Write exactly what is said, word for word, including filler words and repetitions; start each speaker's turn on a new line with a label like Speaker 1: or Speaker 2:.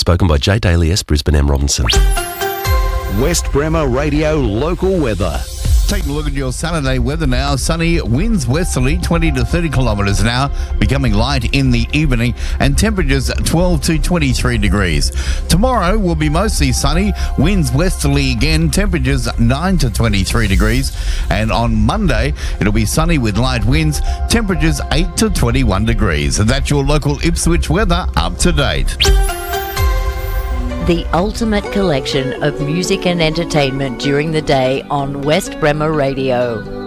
Speaker 1: spoken by J Daly S, Brisbane M Robinson.
Speaker 2: West Bremer Radio local weather.
Speaker 3: Taking a look at your Saturday weather now. Sunny, winds westerly twenty to thirty kilometres an hour, becoming light in the evening, and temperatures twelve to twenty-three degrees. Tomorrow will be mostly sunny, winds westerly again, temperatures nine to twenty-three degrees. And on Monday, it'll be sunny with light winds, temperatures eight to twenty-one degrees. That's your local Ipswich weather up to date.
Speaker 4: The ultimate collection of music and entertainment during the day on West Bremer Radio.